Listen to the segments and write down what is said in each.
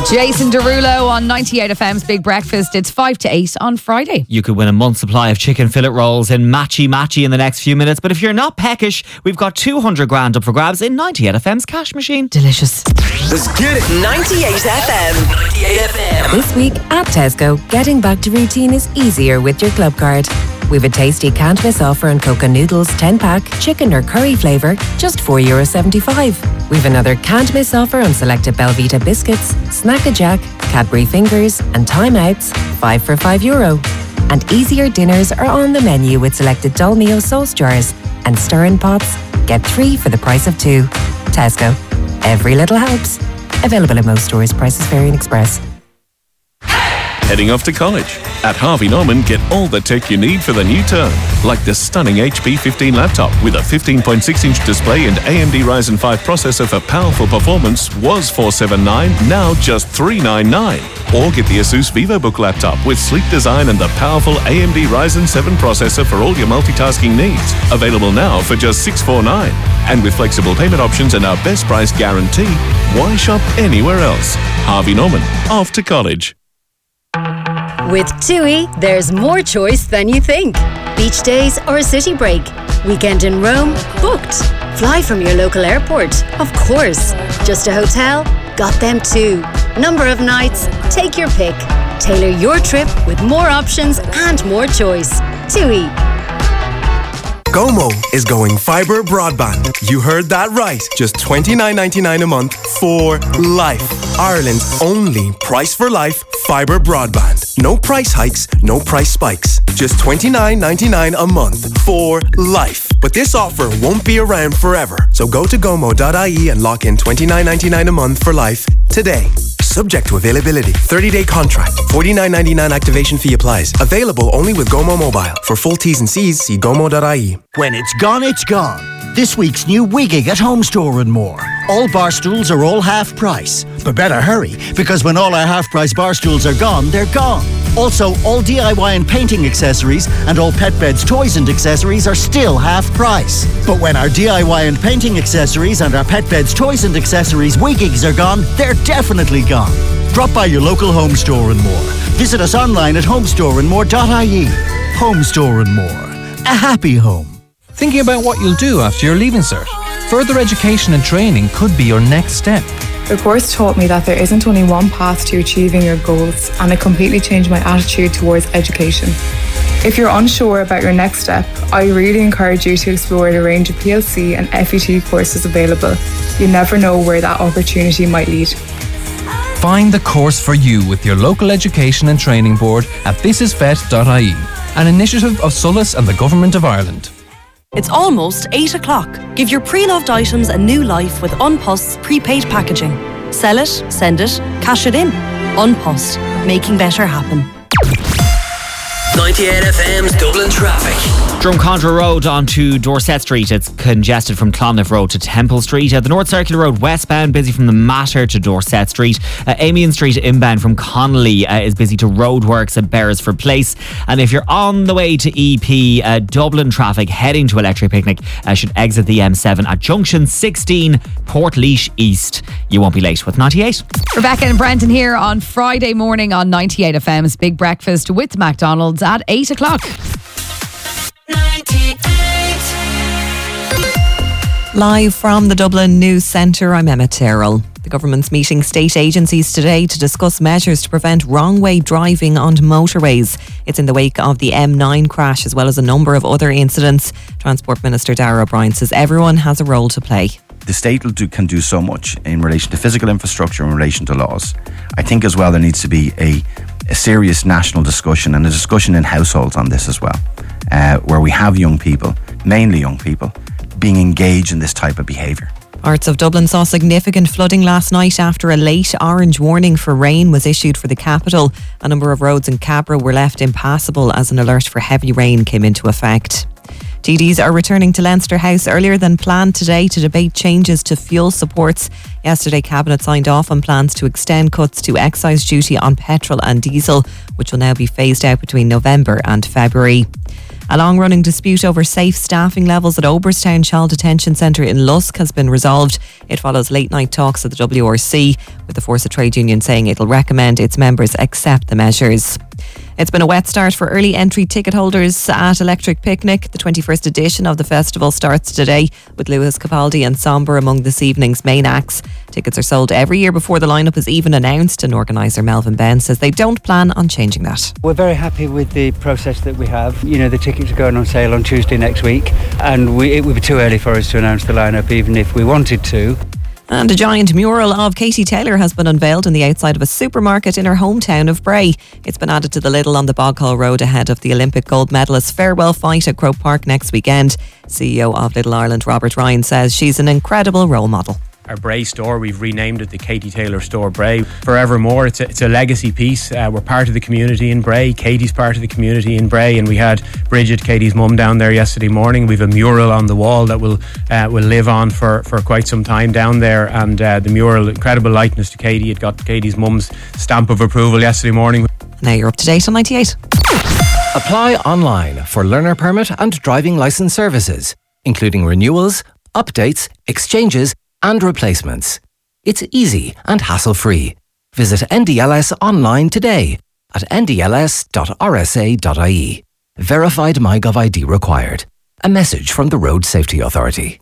Jason Derulo on 98 FM's Big Breakfast. It's 5 to 8 on Friday. You could win a month's supply of chicken fillet rolls in Matchy Matchy in the next few minutes. But if you're not peckish, we've got 200 grand up for grabs in 98 FM's cash machine. Delicious. Let's get it. 98 FM. 98 FM. This week at Tesco, getting back to routine is easier with your club card. We've a tasty can't miss offer on Coca Noodles 10-pack, chicken or curry flavour, just €4.75. We've another can't miss offer on selected Belvita biscuits, Snack-a-Jack, Cadbury Fingers and Time Outs, 5 for €5. And easier dinners are on the menu with selected Dolmio sauce jars and stir-in pots. Get 3 for the price of 2. Tesco. Every little helps. Available in most stores. Prices vary in Express. Heading off to college? At Harvey Norman, get all the tech you need for the new term. Like the stunning HP 15 laptop with a 15.6-inch display and AMD Ryzen 5 processor for powerful performance was $479, now just $399. Or get the Asus VivoBook laptop with sleek design and the powerful AMD Ryzen 7 processor for all your multitasking needs. Available now for just $649. And with flexible payment options and our best price guarantee, why shop anywhere else? Harvey Norman, off to college. With TUI, there's more choice than you think. Beach days or a city break. Weekend in Rome? Booked. Fly from your local airport? Of course. Just a hotel? Got them too. Number of nights? Take your pick. Tailor your trip with more options and more choice. TUI. Gomo is going fibre broadband. You heard that right. Just $29.99 a month for life. Ireland's only price for life fibre broadband. No price hikes, no price spikes. Just $29.99 a month for life. But this offer won't be around forever. So go to gomo.ie and lock in $29.99 a month for life today. Subject to availability. 30-day contract. $49.99 activation fee applies. Available only with Gomo Mobile. For full T's and C's, see gomo.ie. When it's gone, it's gone. This week's new Wigging at Home Store and more. All bar stools are all half price. But better hurry, because when all our half price bar stools are gone, they're gone. Also, all DIY and painting accessories and all pet beds, toys and accessories are still half price. But when our DIY and painting accessories and our pet beds, toys and accessories Wiggings are gone, they're definitely gone. Drop by your local Home Store and more. Visit us online at homestoreandmore.ie. Home Store and More. A happy home. Thinking about what you'll do after your Leaving Cert? Further education and training could be your next step. The course taught me that there isn't only one path to achieving your goals, and it completely changed my attitude towards education. If you're unsure about your next step, I really encourage you to explore the range of PLC and FET courses available. You never know where that opportunity might lead. Find the course for you with your local education and training board at thisisvet.ie, an initiative of Sullus and the Government of Ireland. It's almost 8 o'clock. Give your pre-loved items a new life with Unpost's prepaid packaging. Sell it, send it, cash it in. Unpost, making better happen. 98 FM's Dublin traffic. Drumcondra Road onto Dorset Street. It's congested from Clonliffe Road to Temple Street. The North Circular Road westbound busy from the Mater to Dorset Street. Amiens Street inbound from Connolly is busy to Roadworks at Beresford Place. And if you're on the way to EP, Dublin traffic heading to Electric Picnic should exit the M7 at junction 16, Portlaoise East. You won't be late with 98. Rebecca and Brendan here on Friday morning on 98 FM's Big Breakfast with McDonald's at 8 o'clock. 98. Live from the Dublin News Centre, I'm Emma Terrell. The government's meeting state agencies today to discuss measures to prevent wrong-way driving on motorways. It's in the wake of the M9 crash as well as a number of other incidents. Transport Minister Darragh O'Brien says everyone has a role to play. The state can do so much in relation to physical infrastructure, in relation to laws. I think as well there needs to be a serious national discussion and a discussion in households on this as well, where we have young people, mainly young people, being engaged in this type of behaviour. Parts of Dublin saw significant flooding last night after a late orange warning for rain was issued for the capital. A number of roads in Cabra were left impassable as an alert for heavy rain came into effect. TDs are returning to Leinster House earlier than planned today to debate changes to fuel supports. Yesterday, Cabinet signed off on plans to extend cuts to excise duty on petrol and diesel, which will now be phased out between November and February. A long-running dispute over safe staffing levels at Oberstown Child Detention Centre in Lusk has been resolved. It follows late-night talks at the WRC, with the Force of Trade Union saying it'll recommend its members accept the measures. It's been a wet start for early entry ticket holders at Electric Picnic. The 21st edition of the festival starts today, with Lewis Capaldi and Somber among this evening's main acts. Tickets are sold every year before the lineup is even announced, and organiser Melvin Ben says they don't plan on changing that. We're very happy with the process that we have. You know, the tickets are going on sale on Tuesday next week, and it would be too early for us to announce the lineup even if we wanted to. And a giant mural of Katie Taylor has been unveiled on the outside of a supermarket in her hometown of Bray. It's been added to the Lidl on the Boghall Road ahead of the Olympic gold medalist farewell fight at Croke Park next weekend. CEO of Lidl Ireland, Robert Ryan, says she's an incredible role model. Our Bray store, we've renamed it the Katie Taylor Store Bray. Forevermore, it's a legacy piece. We're part of the community in Bray. Katie's part of the community in Bray, and we had Bridget, Katie's mum, down there yesterday morning. We've a mural on the wall that will live on for quite some time down there, and the mural, incredible likeness to Katie. It got Katie's mum's stamp of approval yesterday morning. Now you're up to date on 98. Apply online for learner permit and driving licence services, including renewals, updates, exchanges and replacements. It's easy and hassle-free. Visit NDLS online today at ndls.rsa.ie. Verified MyGov ID required. A message from the Road Safety Authority.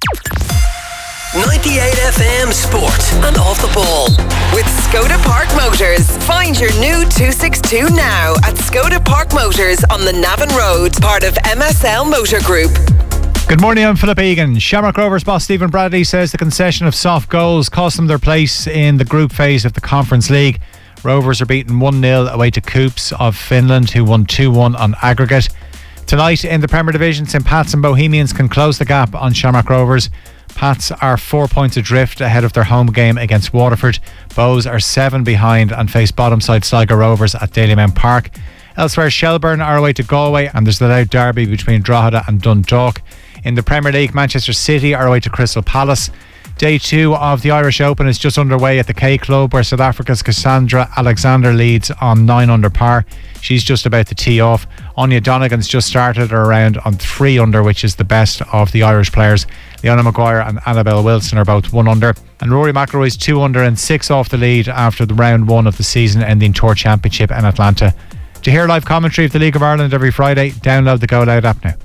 98 FM Sport and Off the Ball. With Skoda Park Motors. Find your new 262 now at Skoda Park Motors on the Navan Road, part of MSL Motor Group. Good morning, I'm Philip Egan. Shamrock Rovers boss Stephen Bradley says the concession of soft goals cost them their place in the group phase of the Conference League. Rovers are beaten 1-0 away to Coops of Finland, who won 2-1 on aggregate. Tonight in the Premier Division, St Pat's and Bohemians can close the gap on Shamrock Rovers. Pats are 4 points adrift ahead of their home game against Waterford. Bows are 7 behind and face bottom side Sligo Rovers at Dalymount Park. Elsewhere, Shelburne are away to Galway, and there's the loud derby between Drogheda and Dundalk. In the Premier League, Manchester City are away to Crystal Palace. Day 2 of the Irish Open is just underway at the K Club, where South Africa's Cassandra Alexander leads on 9 under par. She's just about to tee off. Anya Donegan's just started her round on 3 under, which is the best of the Irish players. Leona Maguire and Annabelle Wilson are both 1 under. And Rory McIlroy's 2 under and 6 off the lead after the round 1 of the season-ending Tour Championship in Atlanta. To hear live commentary of the League of Ireland every Friday, download the Go Loud app now.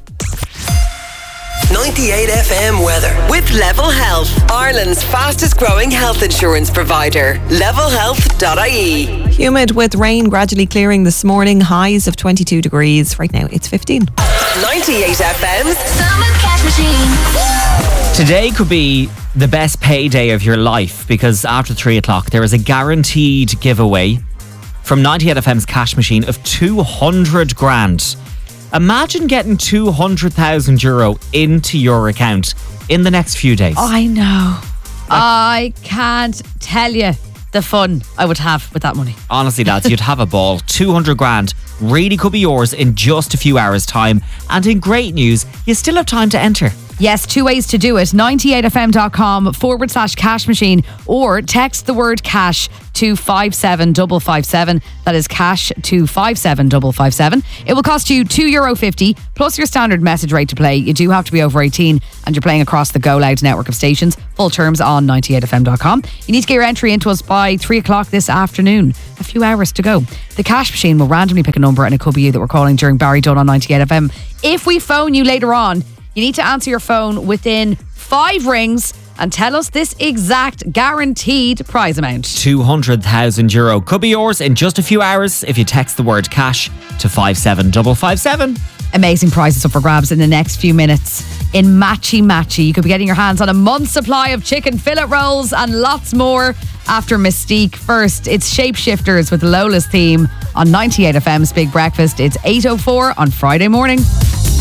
98 FM weather with Level Health, Ireland's fastest growing health insurance provider. Levelhealth.ie. Humid with rain gradually clearing this morning. Highs of 22 degrees. Right now it's 15. 98 FM's Summer Cash Machine. Today could be the best payday of your life, because after 3 o'clock there is a guaranteed giveaway from 98 FM's cash machine of 200 grand. Imagine getting €200,000 into your account in the next few days. I know. I can't tell you the fun I would have with that money. Honestly, lads, you'd have a ball. 200 grand really could be yours in just a few hours' time. And in great news, you still have time to enter. Yes, 2 ways to do it. 98fm.com/cash machine, or text the word cash to 57557. That is cash to 57557. It will cost you €2.50 plus your standard message rate to play. You do have to be over 18 and you're playing across the Go Loud network of stations. Full terms on 98fm.com. You need to get your entry into us by 3 o'clock this afternoon. A few hours to go. The cash machine will randomly pick a number, and it could be you that we're calling during Barry Dunn on 98FM. If we phone you later on, you need to answer your phone within 5 rings and tell us this exact guaranteed prize amount. €200,000 could be yours in just a few hours if you text the word cash to 57557. Amazing prizes up for grabs in the next few minutes. In Matchy Matchy, you could be getting your hands on a month's supply of chicken fillet rolls and lots more after Mystique. First, it's Shapeshifters with Lola's theme on 98FM's Big Breakfast. It's 8:04 on Friday morning.